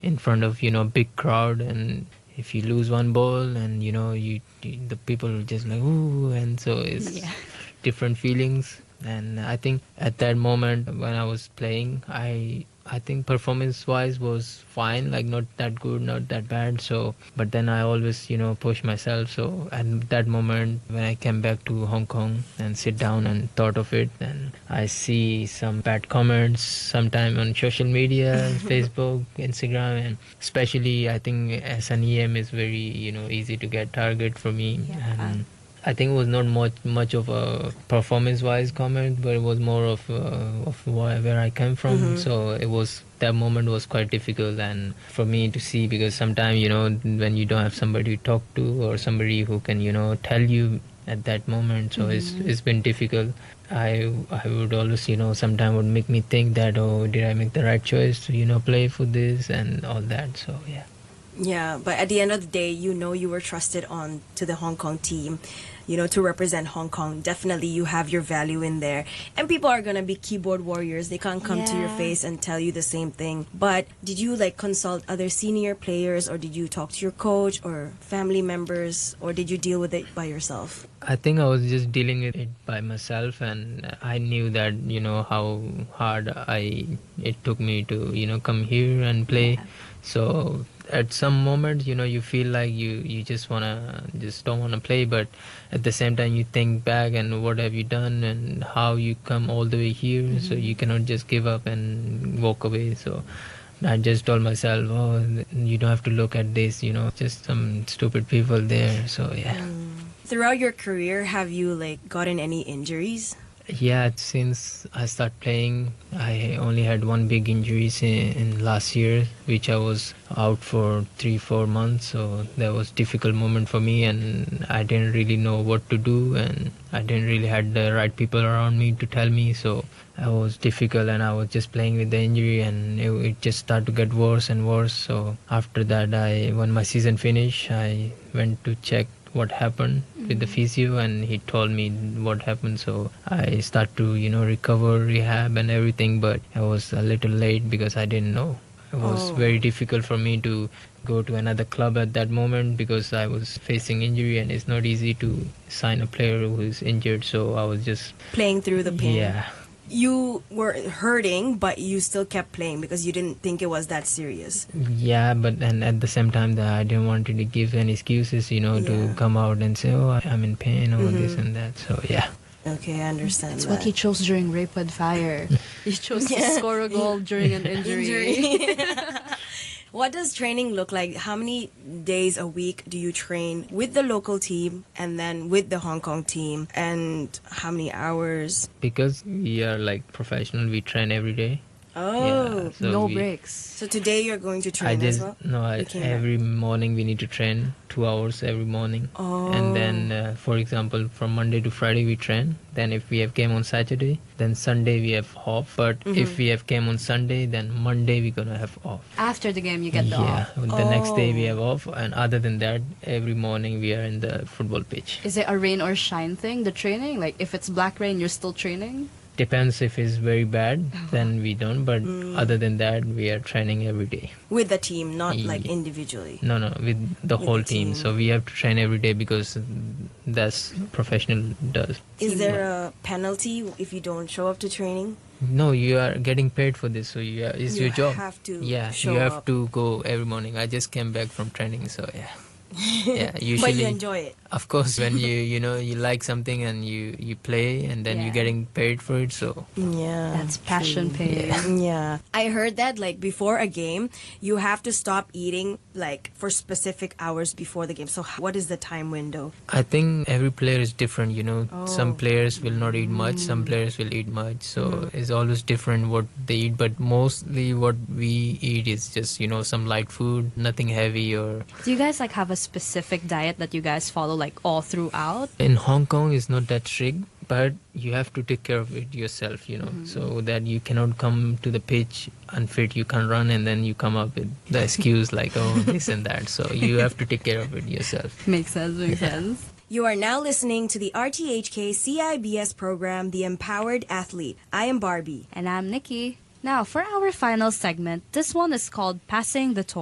in front of, big crowd, and if you lose one ball and, the people just like, ooh, and so it's Yeah. different feelings. And I think at that moment when I was playing, I think performance wise was fine, like not that good, not that bad. So, but then I always, push myself. So at that moment when I came back to Hong Kong and sit down and thought of it, and I see some bad comments sometime on social media, Facebook, Instagram, and especially I think as an EM is very, easy to get target for me. Yeah. And I think it was not much of a performance-wise comment, but it was more of where I came from. So it was, that moment was quite difficult, and for me to see, because sometimes, when you don't have somebody to talk to or somebody who can, tell you at that moment, so it's been difficult. I would always, sometimes would make me think that, oh, did I make the right choice to, play for this and all that. So yeah. Yeah, but at the end of the day, you were trusted on to the Hong Kong team, to represent Hong Kong. Definitely you have your value in there. And people are going to be keyboard warriors. They can't come to your Yeah. face and tell you the same thing. But did you like consult other senior players, or did you talk to your coach or family members, or did you deal with it by yourself? I think I was just dealing with it by myself, and I knew that, how hard it took me to, come here and play. Yeah. So at some moment, you feel like you just don't wanna play, but at the same time you think back and what have you done and how you come all the way here, so you cannot just give up and walk away. So I just told myself, oh, you don't have to look at this, just some stupid people there. So yeah. Throughout your career, have you like gotten any injuries? Yeah, since I started playing, I only had one big injury in last year, which I was out for 3-4 months. So that was difficult moment for me, and I didn't really know what to do, and I didn't really had the right people around me to tell me. So it was difficult, and I was just playing with the injury, and it just started to get worse and worse. So after that, when my season finished, I went to check what happened with the physio, and he told me what happened. So I start to recover, rehab and everything, but I was a little late because I didn't know. It was Oh. very difficult for me to go to another club at that moment because I was facing injury, and it's not easy to sign a player who is injured. So I was just, Playing through the pain. yeah. You were hurting, but you still kept playing because you didn't think it was that serious. Yeah, but and at the same time that I didn't want to give any excuses, to Yeah. come out and say, oh, I'm in pain or this and that. So yeah. Okay, I understand That's that. what he chose during Rapid Fire. He chose to score a goal during an injury. What does training look like? How many days a week do you train with the local team and then with the Hong Kong team? And how many hours? Because we are like professional, we train every day. Oh. Yeah, so No we, breaks. So today you're going to I train as just well? no. You came Every morning we need to train 2 hours every morning, and then for example, from Monday to Friday we train. Then if we have game on Saturday, then Sunday we have off. But if we have game on Sunday, then Monday we're gonna have off. After the game, you get the Yeah, off. the next day we have off, and other than that, every morning we are in the football pitch. Is it a rain or shine thing, the training? Like, if it's black rain, you're still training? Depends, if it's very bad, then we don't. But other than that, we are training every day. With the team, not like Yeah. individually. No, with the With whole the team. team. So we have to train every day because that's professional does. Is there a penalty if you don't show up to training? No, you are getting paid for this, so it's You your job. have to Yeah, show you have up. to go every morning. I just came back from training, so yeah. Yeah, But usually. you enjoy it. Of course, when you like something and you play, and then Yeah. you're getting paid for it, so Yeah. That's passion pain. Yeah. I heard that like before a game, you have to stop eating like for specific hours before the game. So what is the time window? I think every player is different, Some Oh. players will not eat much, some players will eat much. So it's always different what they eat, but mostly what we eat is just, some light food, nothing heavy. Or Do you guys like have a specific diet that you guys follow like all throughout? in Hong Kong it's not that strict, but you have to take care of it yourself, so that you cannot come to the pitch unfit, you can't run, and then you come up with the excuse like, oh, this and that. So you have to take care of it yourself. Makes sense. You are now listening to the RTHK CIBS program, The Empowered Athlete. I am Barbie. And I'm Nikki. Now, for our final segment, this one is called Passing the Torch.